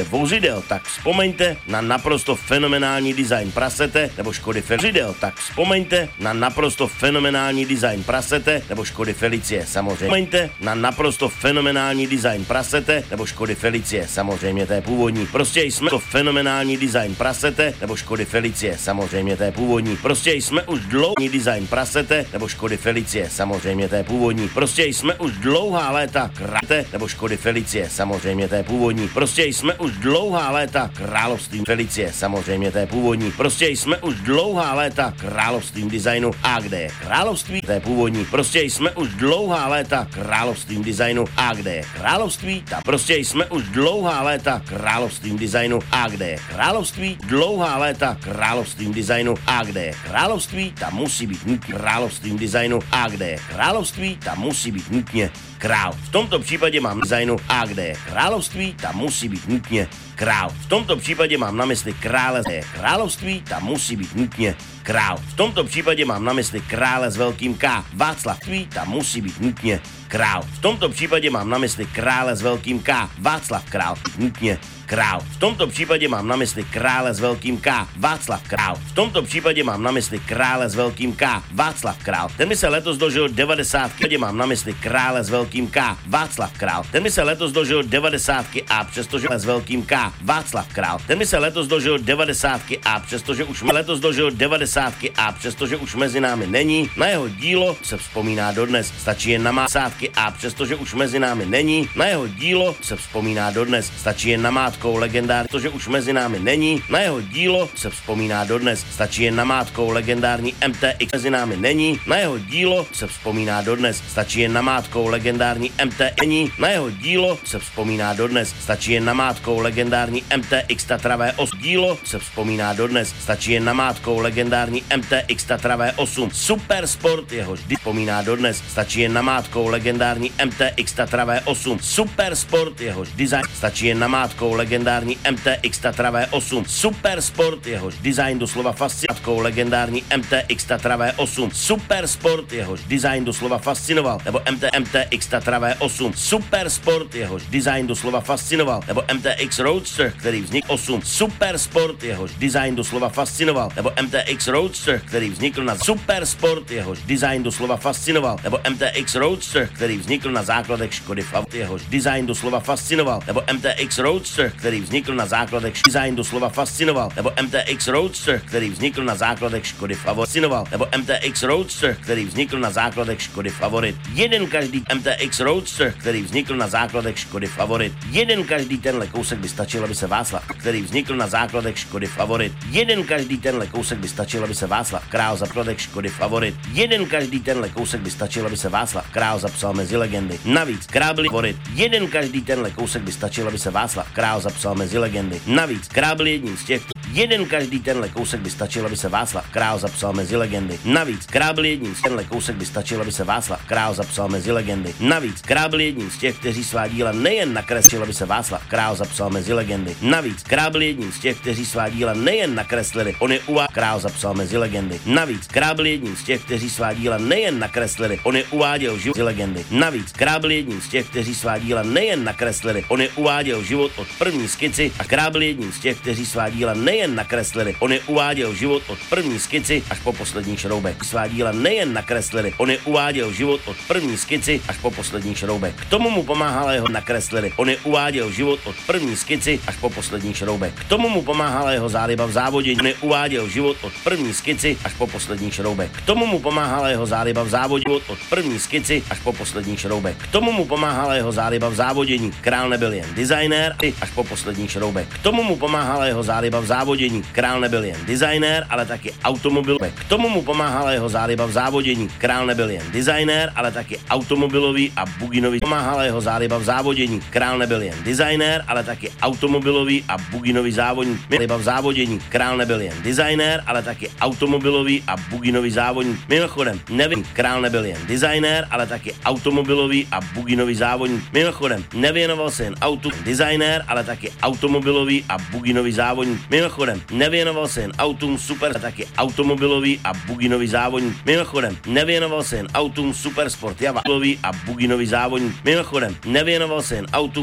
vozidel, tak vzpomeňte na naprosto fenomenální design prasete nebo Škody vozidel, tak vzpomeňte na naprosto fenomenální design prasete nebo Škody Felicie, samozřejmě. Vzpomeňte na naprosto fenomenální design prasete nebo Škody Felicie, samozřejmě, to je původní. Prostě jsme to fenomenální design prasete nebo Škody Felicie, samozřejmě, to je původní. Prostě jsme už dlouhý design prasete nebo Škody Felicie, samozřejmě, to je původní. Prostě jsme už dlouhá léta kráte nebo Škody Felicie, samozřejmě, to je původní. Prostě jsme už dlouhá léta královstvím Felicie, samozřejmě, to je původní. Prostě jsme už dlouhá léta královstvím designu. A kde je království, to je původní. Prostě jsme už dlouhá léta královstvím designu. A kde je království, ta prostě jsme už dlouhá léta královstvím designu. A kde je království, dlouhá léta královstvím designu. A kde je království, ta musí být nutně královstvím designu. A kde je království, ta musí být nutně král. V tomto případě mám designu. A kde je království, ta musí být nutně král. V tomto případě mám na mysli krále. Království, ta musí být nutně král. V tomto případě mám na mysli krále s velkým K. Václav Tví, ta musí být nutně král. V tomto případě mám na mysli krále s velkým K. Václav Král, nutně král. V tomto případě mám na mysli krále s velkým K. Václav Král. V tomto případě mám na mysli krále s velkým K. Václav Král. Ten mi se letos dožil 90. Mám na mysli krále s velkým K. Václav Král. Ten mi se letos dožil 90. a přestože s velkým K. Václav Král. Ten mi se letos dožil 90. a přestože už letos dožil 90. a přestože už mezi námi není, na jeho dílo se vzpomíná dodnes. Stačí jen namátkou a přestože už mezi námi není, na jeho dílo se vzpomíná dodnes. Stačí jen namátkou legendární, protože už mezi námi není, na jeho dílo se vzpomíná dodnes. Stačí jen namátkou legendární MTX mezi námi není, na jeho dílo se vzpomíná dodnes. Stačí jen namátkou legendární MTX není, na jeho dílo se vzpomíná dodnes. Stačí jen namátkou legendární MTX Tatra V8 dílo se vzpomíná dodnes. Stačí jen namátkou legendární MTX Tatra V8 Super Sport, jehož vzpomíná dodnes. Stačí jen namátkou legendární MTX Tatra V8 Super Sport, jehož design. Stačí jen namátkou legendární MTX Tatra V8 Super Sport, jehož design doslova fascinoval. Legendární MTX Tatra V8 Super Sport, jehož design doslova fascinoval. Nebo MTX Tatra V8 Super Sport, jehož design doslova fascinoval. Nebo MTX Roadster, který vznikl 8 Super Sport, jehož design doslova fascinoval. Nebo MTX Roadster, který vznikl na Super Sport, jehož design doslova fascinoval. Nebo MTX Roadster, který vznikl na základech Škody Favorit, jehož design doslova fascinoval. Nebo MTX Roadster, který vznikl na základech design doslova fascinoval. Nebo MTX Roadster, který vznikl na základech Škody Fascinoval. Nebo MTX Roadster, který vznikl na základech Škody Favorit. Jeden každý MTX Roadster, který vznikl na základech Škody Favorit. Jeden každý tenhle kousek by stačil, aby se Václav, který vznikl na základech Škody Favorit. Jeden každý tenhle kousek by stačil, aby se Václav Král za základech Škody Favorit. Jeden každý tenhle kousek by stačil, aby se Václav Král zapsal mezi legendy. Navíc Král byl favorit. Jeden každý tenhle kousek by stačil, aby se Václav Král zapsal mezi legendy. Navíc Král byl jedním z těch. Jeden každý tenhle kousek by stačil, aby se Václav Král zapsal mezi legendy. Navíc Král byl jedním z tenhle kousek by stačil, aby se Václav Král zapsal mezi legendy. Navíc Král byl jedním z těch, kteří svá díla nejen nakreslili, aby se Václav Král zapsal mezi legendy. Navíc Král byl jedním z těch, kteří svá díla nejen nakreslili, on je Král zapsal mezi legendy. Navíc Král byl jedním z těch, kteří svá díla nejen nakreslili, on je uváděl život legendy. Navíc Král byl jedním z těch, kteří svá díla nejen nakreslili, on je uváděl život od první skici a Král byl jedním z těch, kteří svá díla nejen nakreslili, on je uváděl život od první skici až po poslední šroubek. Svá díla nejen nakreslili, on je uváděl život od první skici až po poslední šroubek. K tomu mu pomáhala jeho nakreslili, on je uváděl život od první skici až po poslední šroubek. K tomu mu pomáhala jeho záliba v závodění, on je uváděl život od první skici až po poslední šroubek. K tomu mu pomáhala jeho záliba v závodění od první skici až po poslední šroubek. K tomu mu pomáhala jeho záliba v závodění. Král nebyl jen designér až po poslední šroubek. K tomu mu pomáhala jeho záliba v závodění. Král nebyl jen designér, ale taky automobilový. K tomu mu pomáhala jeho záliba v závodění. Král nebyl jen designér, ale taky automobilový a buginový. Pomáhala jeho záliba v závodění. Král nebyl jen designér, ale taky automobilový a buginový závodník. Záliba v závodění. Král nebyl jen designér, ale taky automobilový a buginový závodník. Mimochodem, nevím, král nebyl jen designér, ale taky automobilový a buginový závodník. Mimochodem, nevěnoval se jen autu, designér, ale taky automobilový a buginový závodník. Mimochodem, nevěnoval se jen autům super, ale taky automobilový a buginový závodník. Mimochodem, nevěnoval se jen autům Supersport Java a buginový závodník. Mimochodem, nevěnoval se jen autům